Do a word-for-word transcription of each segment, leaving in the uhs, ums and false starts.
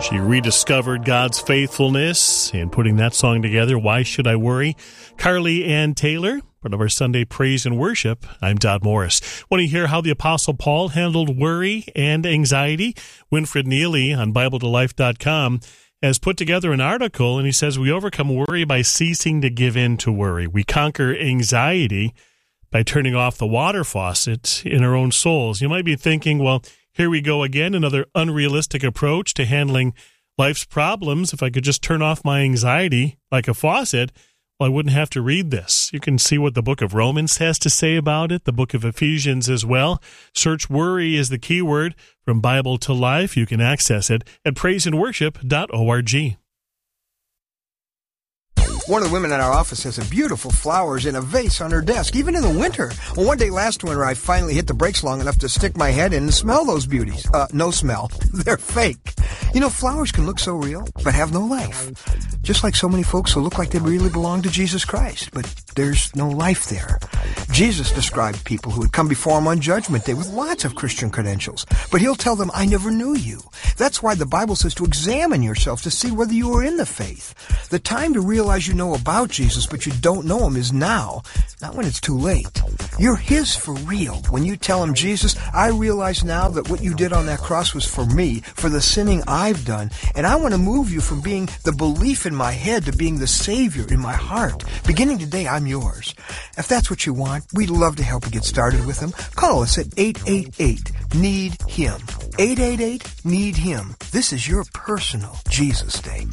She rediscovered God's faithfulness in putting that song together, Why Should I Worry? Carly Ann Taylor, part of our Sunday Praise and Worship. I'm Dodd Morris. Want to hear how the Apostle Paul handled worry and anxiety? Winfred Neely on Bible to Life dot com has put together an article, and he says we overcome worry by ceasing to give in to worry. We conquer anxiety by turning off the water faucet in our own souls. You might be thinking, well, here we go again, another unrealistic approach to handling life's problems. If I could just turn off my anxiety like a faucet, well, I wouldn't have to read this. You can see what the book of Romans has to say about it, the book of Ephesians as well. Search worry is the keyword from Bible to Life. You can access it at praise and worship dot org. One of the women at our office has a beautiful flowers in a vase on her desk, even in the winter. Well, one day last winter, I finally hit the brakes long enough to stick my head in and smell those beauties. Uh, no smell. They're fake. You know, flowers can look so real, but have no life. Just like so many folks who look like they really belong to Jesus Christ, but there's no life there. Jesus described people who would come before him on Judgment Day with lots of Christian credentials, but he'll tell them, I never knew you. That's why the Bible says to examine yourself to see whether you are in the faith. The time to realize you know about Jesus, but you don't know him is now, not when it's too late. You're his for real. When you tell him, Jesus, I realize now that what you did on that cross was for me, for the sinning I've done, and I want to move you from being the belief in my head to being the Savior in my heart. Beginning today, I'm yours. If that's what you want, we'd love to help you get started with him. Call us at eight eight eight, need him. eight eight eight, need him. This is your personal Jesus Day.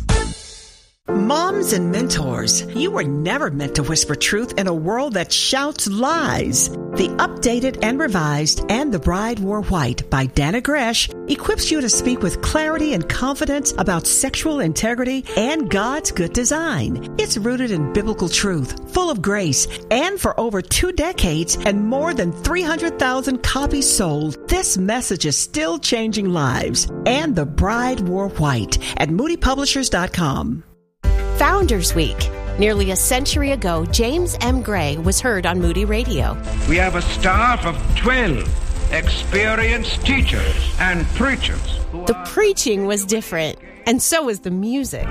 Moms and mentors, you were never meant to whisper truth in a world that shouts lies. The updated and revised And the Bride Wore White by Dana Gresh equips you to speak with clarity and confidence about sexual integrity and God's good design. It's rooted in biblical truth, full of grace, and for over two decades and more than three hundred thousand copies sold, this message is still changing lives. And the Bride Wore White at moody publishers dot com. Founders Week. Nearly a century ago, James M. Gray was heard on Moody Radio. We have a staff of twelve experienced teachers and preachers. The preaching was different, and so was the music.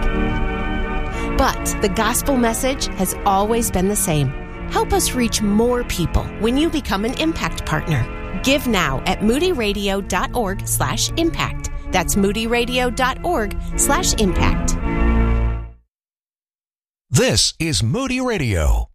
But the gospel message has always been the same. Help us reach more people when you become an Impact Partner. Give now at moody radio dot org slash impact. That's moody radio dot org slash impact. This is Moody Radio.